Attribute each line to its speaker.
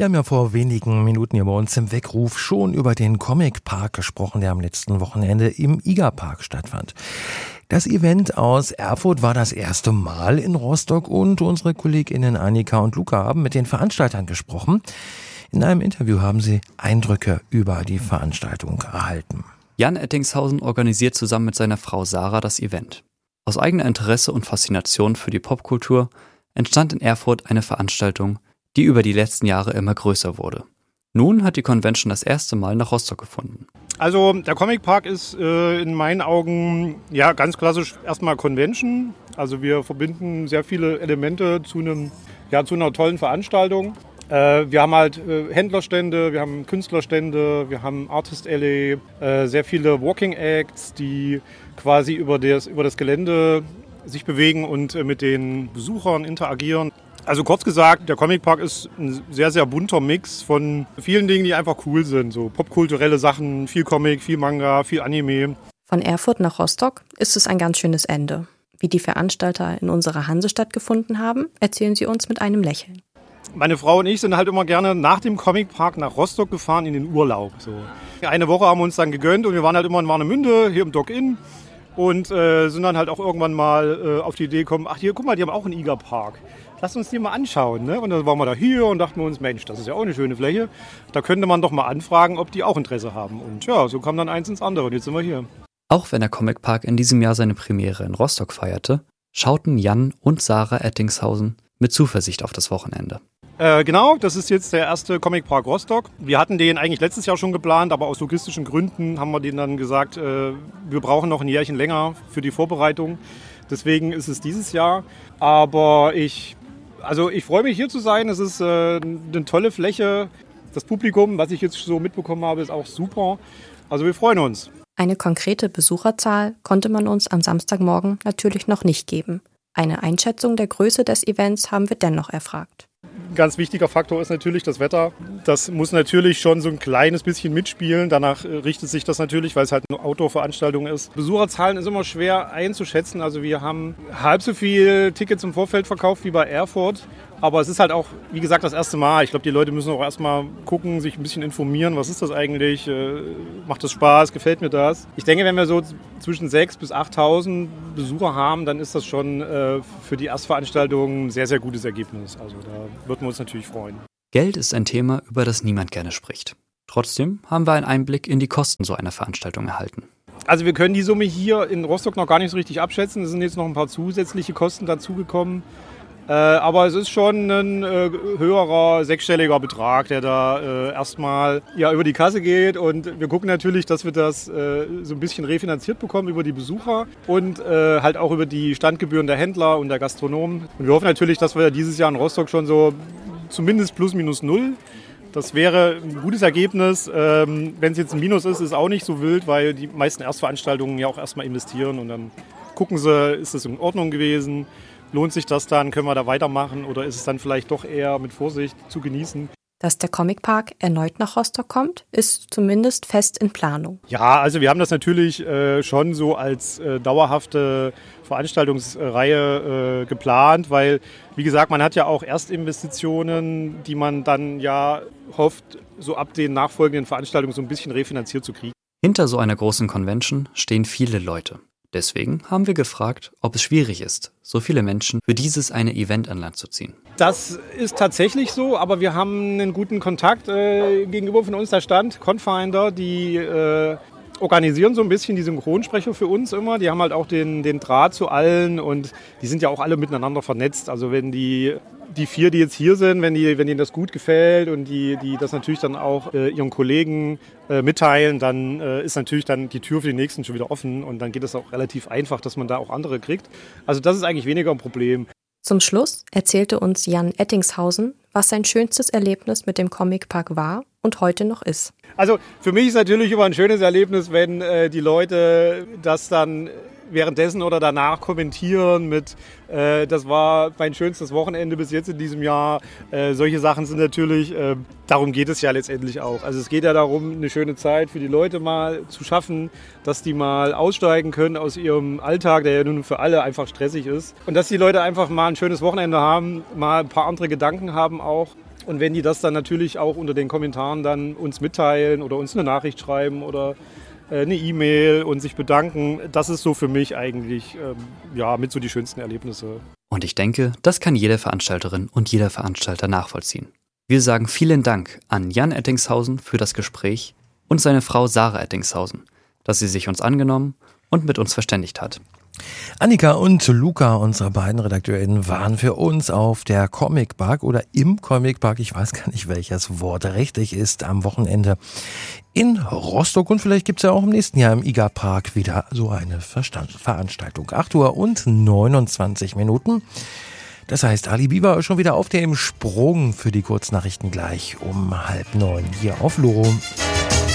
Speaker 1: Wir haben ja vor wenigen Minuten hier bei uns im Weckruf schon über den Comic-Park gesprochen, der am letzten Wochenende im IGA-Park stattfand. Das Event aus Erfurt war das erste Mal in Rostock und unsere KollegInnen Annika und Luca haben mit den Veranstaltern gesprochen. In einem Interview haben sie Eindrücke über die Veranstaltung erhalten.
Speaker 2: Jan Ettingshausen organisiert zusammen mit seiner Frau Sarah das Event. Aus eigener Interesse und Faszination für die Popkultur entstand in Erfurt eine Veranstaltung, die über die letzten Jahre immer größer wurde. Nun hat die Convention das erste Mal nach Rostock gefunden.
Speaker 3: Also der Comic Park ist in meinen Augen ja ganz klassisch erstmal Convention. Also wir verbinden sehr viele Elemente zu einer tollen Veranstaltung. Wir haben halt Händlerstände, wir haben Künstlerstände, wir haben Artist Alley, sehr viele Walking Acts, die quasi über das Gelände sich bewegen und mit den Besuchern interagieren. Also kurz gesagt, der Comic Park ist ein sehr, sehr bunter Mix von vielen Dingen, die einfach cool sind. So popkulturelle Sachen, viel Comic, viel Manga, viel Anime.
Speaker 4: Von Erfurt nach Rostock ist es ein ganz schönes Ende. Wie die Veranstalter in unserer Hansestadt gefunden haben, erzählen sie uns mit einem Lächeln.
Speaker 3: Meine Frau und ich sind halt immer gerne nach dem Comic Park nach Rostock gefahren in den Urlaub. So. Eine Woche haben wir uns dann gegönnt und wir waren halt immer in Warnemünde, hier im Dock-In. Und sind dann halt auch irgendwann mal auf die Idee gekommen, ach hier, guck mal, die haben auch einen IGA-Park. Lass uns die mal anschauen. Ne? Und dann waren wir da hier und dachten wir uns, Mensch, das ist ja auch eine schöne Fläche. Da könnte man doch mal anfragen, ob die auch Interesse haben. Und ja, so kam dann eins ins andere und jetzt sind wir hier.
Speaker 2: Auch wenn der Comic Park in diesem Jahr seine Premiere in Rostock feierte, schauten Jan und Sarah Ettingshausen mit Zuversicht auf das Wochenende.
Speaker 3: Genau, das ist jetzt der erste Comic Park Rostock. Wir hatten den eigentlich letztes Jahr schon geplant, aber aus logistischen Gründen haben wir denen dann gesagt, wir brauchen noch ein Jährchen länger für die Vorbereitung. Deswegen ist es dieses Jahr. Aber ich freue mich, hier zu sein. Es ist eine tolle Fläche. Das Publikum, was ich jetzt so mitbekommen habe, ist auch super. Also wir freuen uns.
Speaker 4: Eine konkrete Besucherzahl konnte man uns am Samstagmorgen natürlich noch nicht geben. Eine Einschätzung der Größe des Events haben wir dennoch erfragt.
Speaker 3: Ein ganz wichtiger Faktor ist natürlich das Wetter. Das muss natürlich schon so ein kleines bisschen mitspielen. Danach richtet sich das natürlich, weil es halt eine Outdoor-Veranstaltung ist. Besucherzahlen ist immer schwer einzuschätzen. Also wir haben halb so viel Tickets im Vorfeld verkauft wie bei Erfurt. Aber es ist halt auch, wie gesagt, das erste Mal. Ich glaube, die Leute müssen auch erstmal gucken, sich ein bisschen informieren. Was ist das eigentlich? Macht das Spaß? Gefällt mir das? Ich denke, wenn wir so zwischen 6.000 bis 8.000 Besucher haben, dann ist das schon für die Erstveranstaltung ein sehr, sehr gutes Ergebnis. Also da würden wir uns natürlich freuen.
Speaker 2: Geld ist ein Thema, über das niemand gerne spricht. Trotzdem haben wir einen Einblick in die Kosten so einer Veranstaltung erhalten.
Speaker 3: Also wir können die Summe hier in Rostock noch gar nicht so richtig abschätzen. Es sind jetzt noch ein paar zusätzliche Kosten dazugekommen. Aber es ist schon ein höherer sechsstelliger Betrag, der da erstmal über die Kasse geht. Und wir gucken natürlich, dass wir das so ein bisschen refinanziert bekommen über die Besucher und halt auch über die Standgebühren der Händler und der Gastronomen. Und wir hoffen natürlich, dass wir dieses Jahr in Rostock schon so zumindest plus minus null. Das wäre ein gutes Ergebnis. Wenn es jetzt ein Minus ist, ist es auch nicht so wild, weil die meisten Erstveranstaltungen ja auch erstmal investieren und dann gucken sie, ist es in Ordnung gewesen. Lohnt sich das dann? Können wir da weitermachen? Oder ist es dann vielleicht doch eher mit Vorsicht zu genießen?
Speaker 4: Dass der Comic Park erneut nach Rostock kommt, ist zumindest fest in Planung.
Speaker 3: Ja, also wir haben das natürlich schon so als dauerhafte Veranstaltungsreihe geplant, weil, wie gesagt, man hat ja auch Erstinvestitionen, die man dann ja hofft, so ab den nachfolgenden Veranstaltungen so ein bisschen refinanziert zu kriegen.
Speaker 2: Hinter so einer großen Convention stehen viele Leute. Deswegen haben wir gefragt, ob es schwierig ist, so viele Menschen für dieses eine Event an Land zu ziehen.
Speaker 3: Das ist tatsächlich so, aber wir haben einen guten Kontakt gegenüber von uns, der Stand, Confinder, die organisieren so ein bisschen die Synchronsprecher für uns immer. Die haben halt auch den Draht zu allen und die sind ja auch alle miteinander vernetzt. Also wenn die 4, die jetzt hier sind, wenn denen das gut gefällt und die das natürlich dann auch ihren Kollegen mitteilen, dann ist natürlich dann die Tür für die Nächsten schon wieder offen und dann geht es auch relativ einfach, dass man da auch andere kriegt. Also das ist eigentlich weniger ein Problem.
Speaker 4: Zum Schluss erzählte uns Jan Ettingshausen, was sein schönstes Erlebnis mit dem Comic Park war und heute noch ist.
Speaker 3: Also für mich ist natürlich immer ein schönes Erlebnis, wenn die Leute das dann währenddessen oder danach kommentieren mit, das war mein schönstes Wochenende bis jetzt in diesem Jahr. Solche Sachen sind natürlich, darum geht es ja letztendlich auch. Also es geht ja darum, eine schöne Zeit für die Leute mal zu schaffen, dass die mal aussteigen können aus ihrem Alltag, der ja nun für alle einfach stressig ist. Und dass die Leute einfach mal ein schönes Wochenende haben, mal ein paar andere Gedanken haben auch. Und wenn die das dann natürlich auch unter den Kommentaren dann uns mitteilen oder uns eine Nachricht schreiben oder eine E-Mail und sich bedanken, das ist so für mich eigentlich mit so die schönsten Erlebnisse.
Speaker 2: Und ich denke, das kann jede Veranstalterin und jeder Veranstalter nachvollziehen. Wir sagen vielen Dank an Jan Ettingshausen für das Gespräch und seine Frau Sarah Ettingshausen, dass sie sich uns angenommen und mit uns verständigt hat.
Speaker 1: Annika und Luca, unsere beiden RedakteurInnen, waren für uns auf der Comic Park oder im Comic Park, ich weiß gar nicht, welches Wort richtig ist, am Wochenende in Rostock. Und vielleicht gibt es ja auch im nächsten Jahr im IGA-Park wieder so eine Veranstaltung. 8:29 Uhr. Das heißt, Ali Biber ist schon wieder auf dem Sprung für die Kurznachrichten gleich um 8:30 hier auf Loro.